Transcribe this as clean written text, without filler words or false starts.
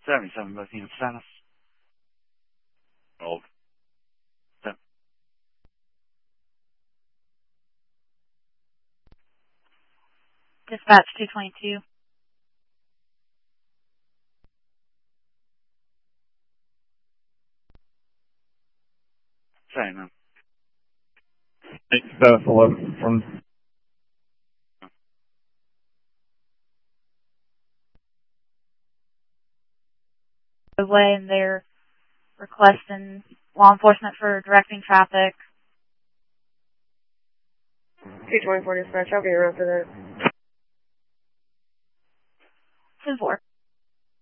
77, both unit status. Hold. Dispatch 222. Sorry, ma'am. Status 11 from Way, and they're requesting law enforcement for directing traffic. 224 dispatch, I'll be around for that. 10-4.